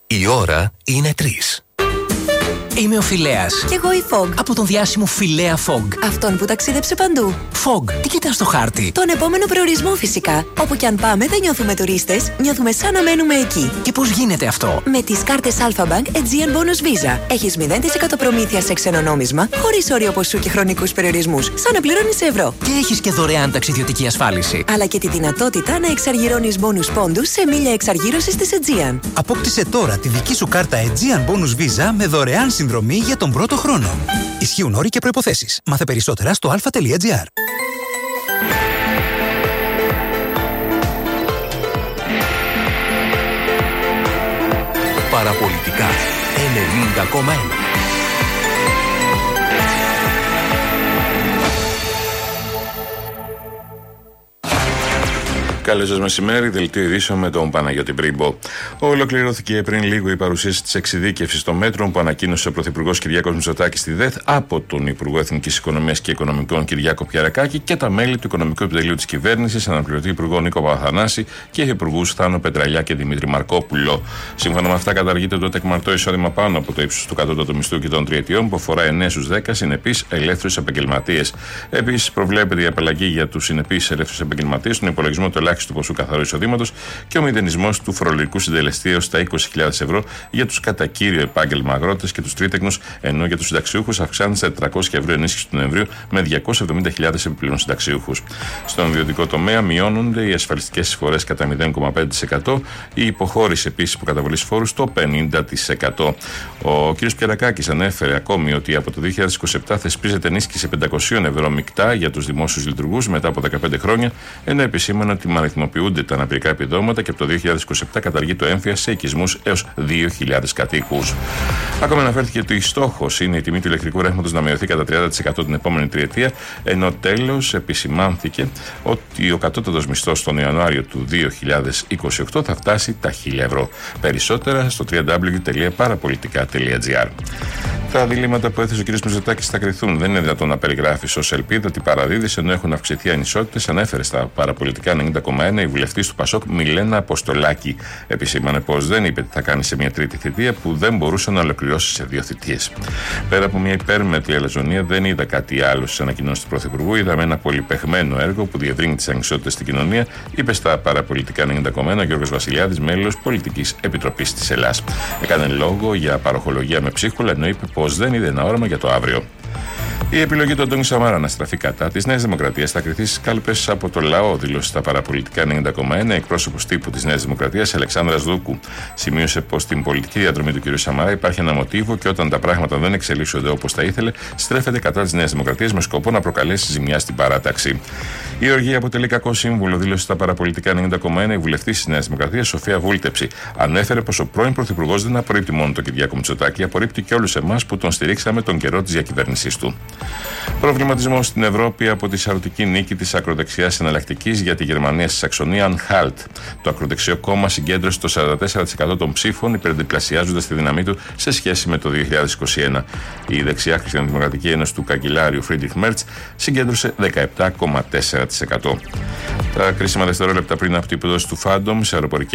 Η ώρα είναι 3. Είμαι ο Φιλέας. Κι εγώ η Fog. Από τον διάσημο Φιλέα Fog. Αυτόν που ταξίδεψε παντού. Fog, τι κοιτάς στο χάρτη? Τον επόμενο προορισμό φυσικά. Όπου κι αν πάμε δεν νιώθουμε τουρίστες, νιώθουμε σαν να μένουμε εκεί. Και πώς γίνεται αυτό? Με τις κάρτες Alpha-Bank Aegean Bonus Visa. Έχεις 0% προμήθεια σε ξένο νόμισμα, χωρίς όριο ποσού και χρονικούς περιορισμούς, σαν να πληρώνεις ευρώ. Και έχεις και δωρεάν ταξιδιωτική ασφάλιση. Αλλά και τη δυνατότητα να εξαργυρώνεις bonus πόντους σε μίλια εξαργύρωσης της Aegean. Απόκτησε τώρα τη δική σου κάρτα Aegean Bonus Visa με δωρεάν συνδρομή για τον πρώτο χρόνο. Ισχύουν όροι και προϋποθέσεις. Μάθε περισσότερα στο alpha.gr. Παραπολιτικά 90,1. Καλώς σας μεσημέρι, δελτίο ειδήσεων με τον Παναγιώτη Μπρίμπο. Ολοκληρώθηκε πριν λίγο η παρουσίαση της εξειδίκευσης των μέτρων που ανακοίνωσε ο Πρωθυπουργός Κυριάκος Μητσοτάκης στη ΔΕΘ από τον Υπουργό Εθνικής Οικονομίας και Οικονομικών Κυριάκο Πιαρακάκη και τα μέλη του Οικονομικού Επιτελείου της Κυβέρνησης, αναπληρωτή Υπουργό Νίκο Παπαθανάση και υπουργούς Θάνο Πετραλιά και Δημήτρη Μαρκόπουλο. Σύμφωνα με αυτά, καταργείται το τεκμαρτό εισόδημα πάνω από το ύψος του κατώτατου μισθού και των τριετιών που αφορά 9 στους 10 συνεπείς ελεύθερους επαγγελματίες. Επίσης, προβλέπεται η απαλλαγή για τους συνεπείς ελεύθερους επαγγελματίες στον υπολογισμό του του ποσού καθαρού εισοδήματος και ο μηδενισμός του φορολογικού συντελεστή έως τα 20.000 ευρώ για τους κατά κύριο επάγγελμα αγρότες και τους τρίτεκνους, ενώ για τους συνταξιούχους αυξάνεται σε 400 ευρώ ενίσχυση του Νοεμβρίου με 270.000 επιπλέον συνταξιούχους. Στον ιδιωτικό τομέα μειώνονται οι ασφαλιστικές εισφορές κατά 0,5%, η υποχώρηση επίσης προκαταβολής φόρου στο 50%. Ο κ. Πιαρακάκης ανέφερε ακόμη ότι από το 2027 θεσπίζεται ενίσχυση 500 ευρώ μεικτά για τους δημόσιους λειτουργούς μετά από 15 χρόνια, ενώ επισήμανε ότι αριθμοποιούνται τα αναπηρικά επιδόματα και από το 2027 καταργεί το έμφυα σε οικισμούς έως 2.000 κατοίκους. Ακόμα αναφέρθηκε ότι στόχος είναι η τιμή του ηλεκτρικού ρεύματος να μειωθεί κατά 30% την επόμενη τριετία, ενώ τέλος επισημάνθηκε ότι ο κατώτατος μισθός τον Ιανουάριο του 2028 θα φτάσει τα 1.000 ευρώ. Περισσότερα στο www.parapolitica.gr. Τα διλήμματα που έθεσε ο κ. Μητσοτάκης θα κριθούν. Δεν είναι δυνατόν να περιγράφει ως ελπίδα ότι παραδίδεις ενώ έχουν αυξηθεί ανισότητες, ανέφερε στα παραπολιτικά 90,1 η βουλευτής του Πασόκ Μιλένα Αποστολάκη. Επισήμανε πως δεν είπε τι θα κάνει σε μια τρίτη θητεία που δεν μπορούσε να ολοκληρώσει σε 2 θητείες. Πέρα από μια υπέρμετρη αλαζονία, δεν είδα κάτι άλλο στις ανακοινώσεις του Πρωθυπουργού. Είδαμε ένα πολυπαιγμένο έργο που διευρύνει τις ανισότητες στην κοινωνία, είπε στα παραπολιτικά 90,1 ο Γιώργος Βασιλιάδης, μέλος Πολιτικής Επιτροπής της Ελλάς. Έκανε λόγο για παροχολογία με ψίχουλα, ενώ είπε πως δεν είδε ένα όραμα για το αύριο. Η επιλογή του Αντώνη Σαμάρα να στραφεί κατά της Νέας Δημοκρατίας θα κριθεί στις κάλπες από το λαό, δήλωσε στα παραπολιτικά 90,1 εκπρόσωπος τύπου της Νέας Δημοκρατίας Αλεξάνδρας Δούκου. Σημείωσε πως στην πολιτική διαδρομή του κ. Σαμάρα υπάρχει ένα μοτίβο και όταν τα πράγματα δεν εξελίσσονται όπως τα ήθελε, στρέφεται κατά της Νέας Δημοκρατίας με σκοπό να προκαλέσει ζημιά στην παράταξη. Η οργή αποτελεί κακό σύμβουλο, δήλωσε στα παραπολιτικά 90,1 η βουλευτής της Νέας Δημοκρατίας Σοφία Βούλτεψη. Ανέφερε πως ο πρώην Πρωθυπουργός δεν απορρίπτει μόνο τον Κυριάκο Μητσοτάκη, απορρίπτει και όλους εμάς που τον στηρίξαμε τον καιρό της διακυβέρνησής του. Προβληματισμό στην Ευρώπη από τη σαρωτική νίκη της ακροδεξιάς εναλλακτικής για τη Γερμανία στη Σαξονία Anhalt. Το ακροδεξιό κόμμα συγκέντρωσε το 44% των ψήφων, υπερδιπλασιάζοντας τη δύναμή του σε σχέση με το 2021. Η δεξιά Χριστιανοδημοκρατική Ένωση του καγκελάριου Φρίντριχ Μέρτς συγκέντρωσε 17,4%. Τα κρίσιμα δευτερόλεπτα πριν από την υποδόση του Φάντομ σε αεροπορική